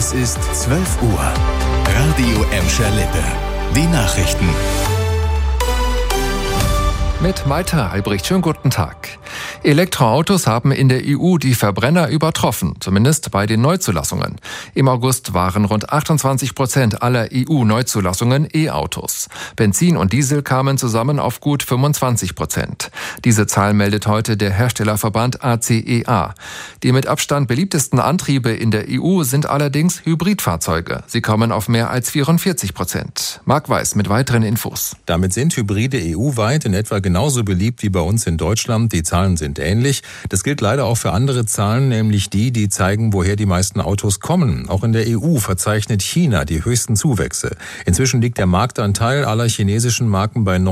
Es ist 12 Uhr. Radio Emscher Lippe. Die Nachrichten. Mit Malte Albrecht. Schönen guten Tag. Elektroautos haben in der EU die Verbrenner übertroffen, zumindest bei den Neuzulassungen. Im August waren rund 28% aller EU-Neuzulassungen E-Autos. Benzin und Diesel kamen zusammen auf gut 25%. Diese Zahl meldet heute der Herstellerverband ACEA. Die mit Abstand beliebtesten Antriebe in der EU sind allerdings Hybridfahrzeuge. Sie kommen auf mehr als 44%. Marc Weiß mit weiteren Infos. Damit sind Hybride EU-weit in etwa genauso beliebt wie bei uns in Deutschland. Die Zahlen sind ähnlich. Das gilt leider auch für andere Zahlen, nämlich die zeigen, woher die meisten Autos kommen. Auch in der EU verzeichnet China die höchsten Zuwächse. Inzwischen liegt der Marktanteil aller chinesischen Marken bei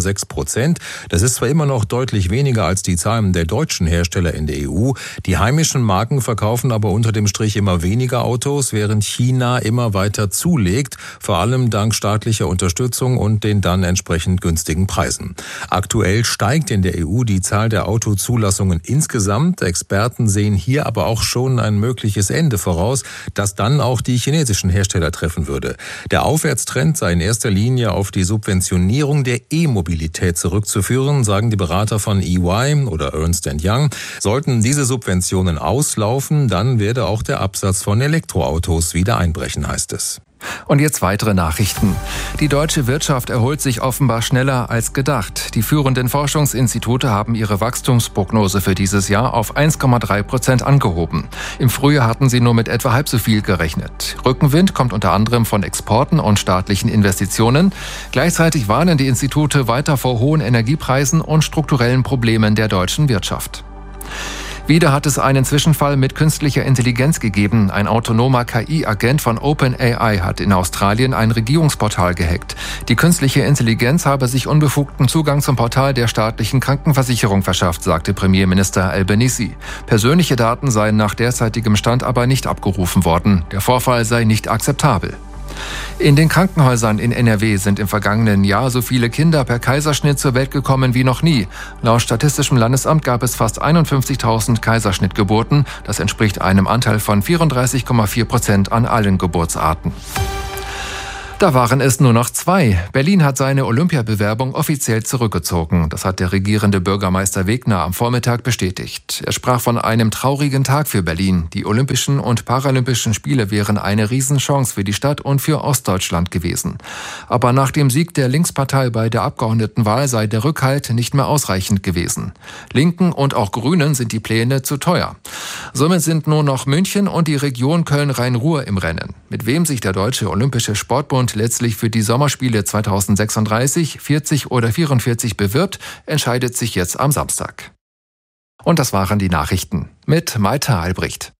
9,6%. Das ist zwar immer noch deutlich weniger als die Zahlen der deutschen Hersteller in der EU. Die heimischen Marken verkaufen aber unter dem Strich immer weniger Autos, während China immer weiter zulegt, vor allem dank staatlicher Unterstützung und den dann entsprechend günstigen Preisen. Aktuell steigt in der EU die Zahl der Autozulassungen insgesamt. Experten sehen hier aber auch schon ein mögliches Ende voraus, das dann auch die chinesischen Hersteller treffen würde. Der Aufwärtstrend sei in erster Linie auf die Subventionierung der E-Mobilität zurückzuführen, sagen die Berater von EY oder Ernst & Young. Sollten diese Subventionen auslaufen, dann werde auch der Absatz von Elektroautos wieder einbrechen, heißt es. Und jetzt weitere Nachrichten. Die deutsche Wirtschaft erholt sich offenbar schneller als gedacht. Die führenden Forschungsinstitute haben ihre Wachstumsprognose für dieses Jahr auf 1,3% angehoben. Im Frühjahr hatten sie nur mit etwa halb so viel gerechnet. Rückenwind kommt unter anderem von Exporten und staatlichen Investitionen. Gleichzeitig warnen die Institute weiter vor hohen Energiepreisen und strukturellen Problemen der deutschen Wirtschaft. Wieder hat es einen Zwischenfall mit künstlicher Intelligenz gegeben. Ein autonomer KI-Agent von OpenAI hat in Australien ein Regierungsportal gehackt. Die künstliche Intelligenz habe sich unbefugten Zugang zum Portal der staatlichen Krankenversicherung verschafft, sagte Premierminister Albanese. Persönliche Daten seien nach derzeitigem Stand aber nicht abgerufen worden. Der Vorfall sei nicht akzeptabel. In den Krankenhäusern in NRW sind im vergangenen Jahr so viele Kinder per Kaiserschnitt zur Welt gekommen wie noch nie. Laut Statistischem Landesamt gab es fast 51.000 Kaiserschnittgeburten. Das entspricht einem Anteil von 34,4% an allen Geburtsarten. Da waren es nur noch 2. Berlin hat seine Olympiabewerbung offiziell zurückgezogen. Das hat der regierende Bürgermeister Wegner am Vormittag bestätigt. Er sprach von einem traurigen Tag für Berlin. Die Olympischen und Paralympischen Spiele wären eine Riesenchance für die Stadt und für Ostdeutschland gewesen. Aber nach dem Sieg der Linkspartei bei der Abgeordnetenwahl sei der Rückhalt nicht mehr ausreichend gewesen. Linken und auch Grünen sind die Pläne zu teuer. Somit sind nur noch München und die Region Köln-Rhein-Ruhr im Rennen. Mit wem sich der Deutsche Olympische Sportbund letztlich für die Sommerspiele 2036, 40 oder 44 bewirbt, entscheidet sich jetzt am Samstag. Und das waren die Nachrichten mit Malte Albrecht.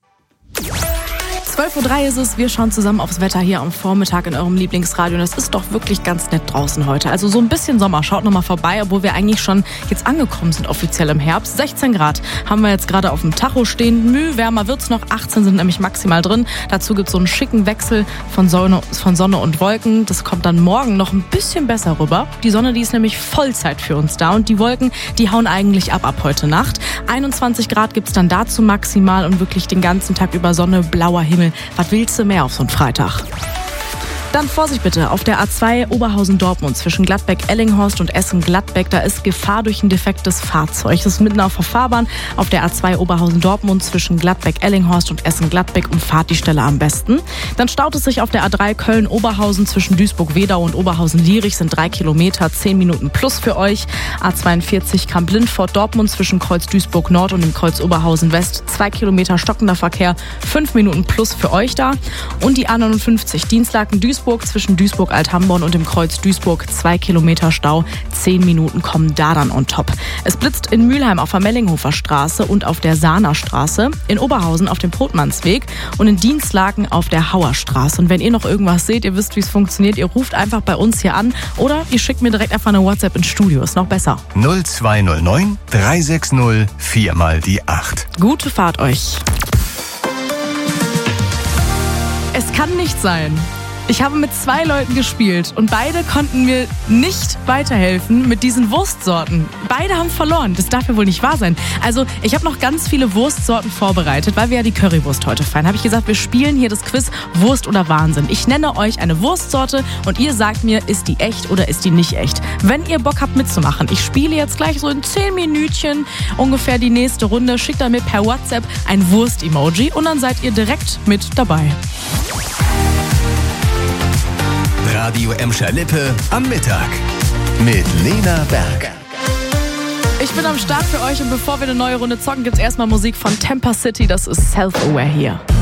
12.03 Uhr ist es, wir schauen zusammen aufs Wetter hier am Vormittag in eurem Lieblingsradio und es ist doch wirklich ganz nett draußen heute. Also so ein bisschen Sommer, schaut nochmal vorbei, obwohl wir eigentlich schon jetzt angekommen sind offiziell im Herbst. 16 Grad haben wir jetzt gerade auf dem Tacho stehen, wärmer wird's noch, 18 sind nämlich maximal drin. Dazu gibt's so einen schicken Wechsel von Sonne und Wolken. Das kommt dann morgen noch ein bisschen besser rüber. Die Sonne, die ist nämlich Vollzeit für uns da und die Wolken, die hauen eigentlich ab heute Nacht. 21 Grad gibt's dann dazu maximal und wirklich den ganzen Tag über Sonne, blauer Himmel. Was willst du mehr auf so einen Freitag? Dann Vorsicht bitte, auf der A2 Oberhausen-Dortmund zwischen Gladbeck-Ellinghorst und Essen-Gladbeck, da ist Gefahr durch ein defektes Fahrzeug. Das ist mitten auf der Fahrbahn. Auf der A2 Oberhausen-Dortmund zwischen Gladbeck-Ellinghorst und Essen-Gladbeck umfahrt die Stelle am besten. Dann staut es sich auf der A3 Köln-Oberhausen zwischen Duisburg-Wedau und Oberhausen-Lierich, sind 3 Kilometer, 10 Minuten plus für euch. A42 Kamp-Lindfort-Dortmund zwischen Kreuz Duisburg-Nord und dem Kreuz Oberhausen-West, 2 Kilometer stockender Verkehr, 5 Minuten plus für euch da. Und die A59 Dienstlaken-Duisburg zwischen Duisburg-Althamborn und dem Kreuz Duisburg, 2 Kilometer Stau, 10 Minuten kommen da dann on top. Es blitzt in Mülheim auf der Mellinghofer Straße und auf der Sahner Straße, in Oberhausen auf dem Brotmannsweg und in Dienstlaken auf der Hauer Straße. Und wenn ihr noch irgendwas seht, ihr wisst, wie es funktioniert, ihr ruft einfach bei uns hier an oder ihr schickt mir direkt einfach eine WhatsApp ins Studio, ist noch besser. 0209 360 4 mal die 8. Gute Fahrt euch. Es kann nicht sein, Ich habe mit 2 Leuten gespielt und beide konnten mir nicht weiterhelfen mit diesen Wurstsorten. Beide haben verloren. Das darf ja wohl nicht wahr sein. Also ich habe noch ganz viele Wurstsorten vorbereitet, weil wir ja die Currywurst heute feiern. Habe ich gesagt, wir spielen hier das Quiz Wurst oder Wahnsinn. Ich nenne euch eine Wurstsorte und ihr sagt mir, ist die echt oder ist die nicht echt. Wenn ihr Bock habt mitzumachen, ich spiele jetzt gleich so in 10 Minütchen ungefähr die nächste Runde, schickt dann mir per WhatsApp ein Wurst-Emoji und dann seid ihr direkt mit dabei. Radio Emscher-Lippe am Mittag mit Lena Berg. Ich bin am Start für euch und bevor wir eine neue Runde zocken, gibt's erstmal Musik von Temper City. Das ist Self-Aware hier.